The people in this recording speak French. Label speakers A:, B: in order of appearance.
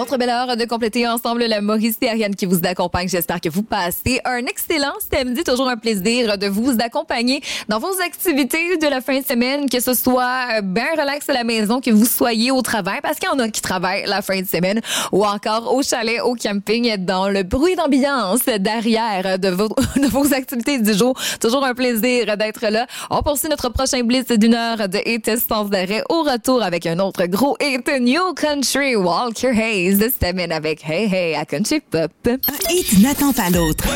A: autre belle heure de compléter ensemble la Maurice et Ariane qui vous accompagne. J'espère que vous passez un excellent samedi. Toujours un plaisir de vous accompagner dans vos activités de la fin de semaine, que ce soit bien relax à la maison, que vous soyez au travail, parce qu'il y en a qui travaillent la fin de semaine, ou encore au chalet, au camping, dans le bruit d'ambiance derrière de vos activités du jour. Toujours un plaisir d'être là. On poursuit notre prochain blitz d'une heure de hit sans arrêt. Au retour avec un autre gros hit, New Country, Walker Hayes. Se termine avec Hey Hey à Country Pop.
B: Un hit n'attend pas l'autre.